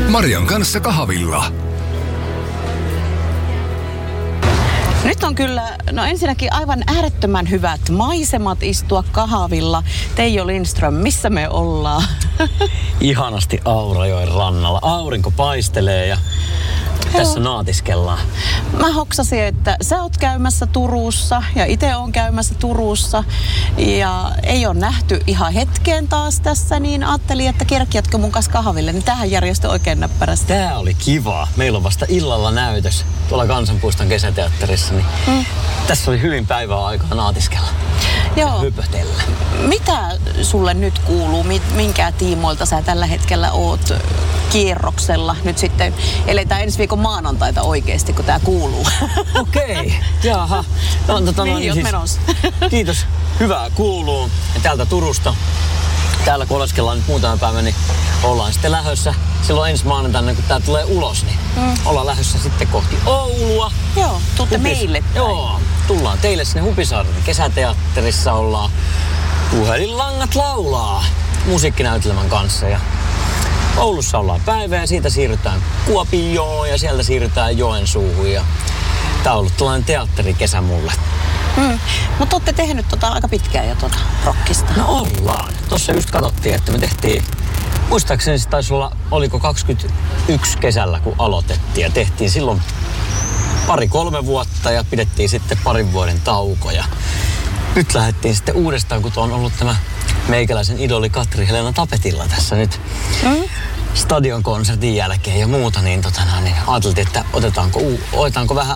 Marian kanssa kahvilla. Nyt on kyllä, ensinnäkin aivan äärettömän hyvät maisemat istua kahvilla. Teijo Lindström, missä me ollaan? Ihanasti Aurajoen rannalla. Aurinko paistelee ja tässä naatiskellaan. Mä hoksasin, että sä oot käymässä Turussa ja itse oon käymässä Turussa. Ja ei ole nähty ihan hetkeen taas tässä, niin ajattelin, että kerkiätkö mun kanssa kahville. Niin tähän järjestö oikein näppärästi. Tää oli kivaa. Meillä on vasta illalla näytös tuolla Kansanpuiston kesäteatterissa. Niin tässä oli hyvin päivää aikaa naatiskella. Joo. Hypötellä. Mitä sulle nyt kuuluu? Minkä tiimoilta sä tällä hetkellä oot kierroksella? Nyt sitten eletään ensi viikon maanantaita oikeasti, kun tää kuuluu. Okei. Jaha. Kiitos. Hyvää kuuluu. Ja täältä Turusta. Täällä kun oleskellaan nyt muutama päivä, niin ollaan sitten lähdössä. Silloin ensi maanantaina, kun tää tulee ulos, niin ollaan lähdössä sitten kohti Oulua. Joo, tuutte meille. Joo, tullaan teille sinne Hupisaaren kesäteatterissa. Ollaan Puhelinlangat laulaa musiikkinäytelmän kanssa. Ja Oulussa ollaan päivä ja siitä siirrytään Kuopioon ja sieltä siirrytään Joensuuhun. Ja tää on ollut tällainen teatterikesä mulle. Mutta olette tehnyt aika pitkään jo rockista. No ollaan. Tuossa just katsottiin, että me tehtiin, muistaakseni se taisi olla, oliko 21 kesällä kun aloitettiin ja tehtiin silloin 2-3 vuotta ja pidettiin sitten 2 vuoden tauko. Ja nyt lähdettiin sitten uudestaan, kun on ollut tämä meikäläisen idoli Katri-Helena tapetilla tässä nyt stadion konsertin jälkeen ja muuta, niin, niin ajateltiin, että otetaanko vähän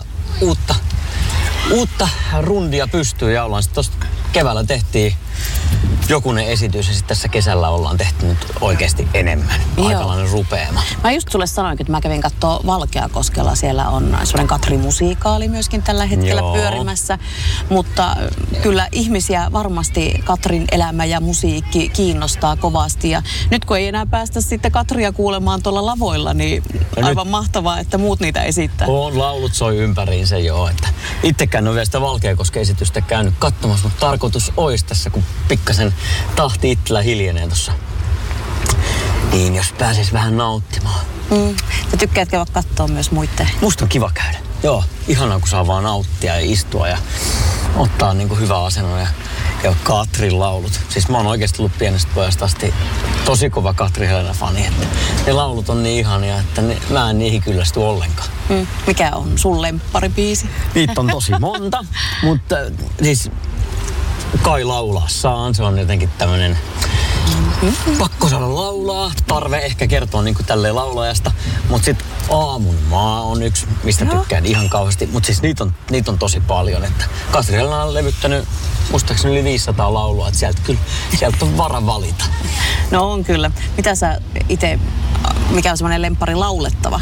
uutta rundia pystyyn ja ollaan sitten tosta keväällä tehtiin jokunen esitys ja sitten tässä kesällä ollaan tehty nyt oikeasti enemmän. Aikalainen rupeama. Mä just sulle sanoin, että mä kävin kattoo Valkeakoskella. Siellä on semmoinen Katri-musiikaali myöskin tällä hetkellä pyörimässä. Mutta kyllä ihmisiä varmasti Katrin elämä ja musiikki kiinnostaa kovasti. Ja nyt kun ei enää päästä sitten Katria kuulemaan tuolla lavoilla, niin aivan mahtavaa, että muut niitä esittää. Laulut soi ympäriinsä joo. Että itsekään en ole vielä sitä Valkeakosken esitystä käynyt katsomassa, mutta tarkoitus olisi tässä, kun pikkasen tahti itsellä hiljenee tuossa. Niin, jos pääsis vähän nauttimaan. Sä tykkäät käydä kattoo myös muitten? Musta on kiva käydä. Joo, ihanaa kun saa vaan nauttia ja istua ja ottaa niinku hyvä asento ja Katrin laulut. Siis mä oon oikeesti ollut pienestä pojasta asti tosi kova Katri-Helena-fani. Että ne laulut on niin ihania, että mä en niihin kyllästy ollenkaan. Mikä on sun lempparibiisi? Niitä on tosi monta, mutta siis kai laulaa saan. Se on jotenkin tämmönen pakko saada laulaa. Tarve ehkä kertoo niinku tälleen laulajasta. Mut sit Aamun maa on yksi, mistä tykkään ihan kauheasti. Mut siis niitä on tosi paljon. Että Katri-Helena on levyttänyt muistaakseni yli 500 laulua. Että sieltä on vara valita. No on kyllä. Mitä sä ite, mikä on semmonen lemppari laulettava?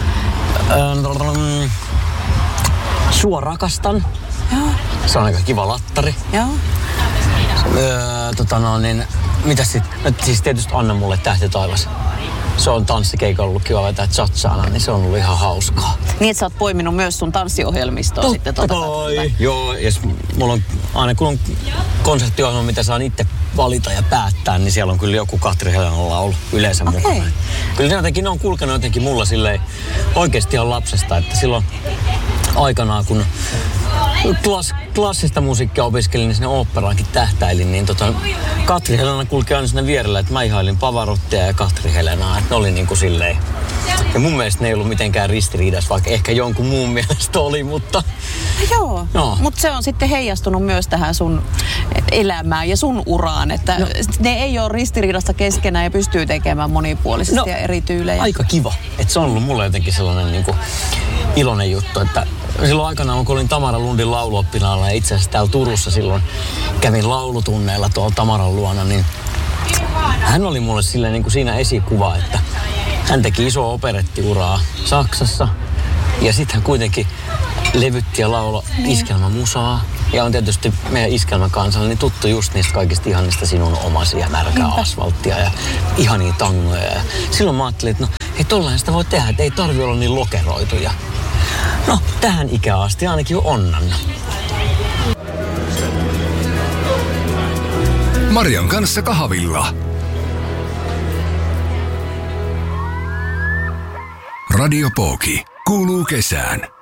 Sua rakastan. Joo. Se on aika kiva lattari. Joo. Mitäs sit? No, siis tietysti Anna mulle tähti taivas. Se on tanssikeikalla ollut kiva vetää cha-chana, niin se on ollut ihan hauskaa. Niin, että sä oot poiminut myös sun tanssiohjelmistoa sitten Joo, ja mulla on aina kun on konserttiohjelma, mitä saan itse valita ja päättää, niin siellä on kyllä joku Katri-Helenan laulu yleensä mukana. Kyllä ne on kulkenut jotenkin mulla silleen oikeesti ihan lapsesta, että silloin aikanaan kun klassista musiikkia opiskelin, niin sinne oopperaankin tähtäilin, niin Katri-Helena kulki aina sinne vierellä, että mä ihailin Pavarottia ja Katri-Helenaa, että ne oli niinku silleen. Ja mun mielestä ne ei ollut mitenkään ristiriidassa, vaikka ehkä jonkun muun mielestä oli, mutta... Joo, mutta se on sitten heijastunut myös tähän sun elämään ja sun uraan, että ne ei ole ristiriidassa keskenään ja pystyy tekemään monipuolisesti ja eri tyylejä. Aika kiva, että se on ollut mulle jotenkin sellainen niinku iloinen juttu, että silloin aikanaan, kun olin Tamara Lundin lauluoppinaalla ja itse asiassa täällä Turussa silloin kävin laulutunneilla tuolla Tamaran luona, niin hän oli mulle silleen niin kuin siinä esikuva, että hän teki isoa operettiuraa Saksassa ja sitten hän kuitenkin levytti ja lauloi iskelmämusaa. Ja on tietysti meidän iskelmäkansalle niin tuttu just niistä kaikista ihanista Sinun omasi ja Märkää asfalttia ja ihania tangoja. Ja silloin mä ajattelin, että hei tollainen sitä voi tehdä, että ei tarvi olla niin lokeroitu. Ja tähän ikään asti ainakin on onnannut. Marian kanssa kahvilla. Radio Pooki kuuluu kesään.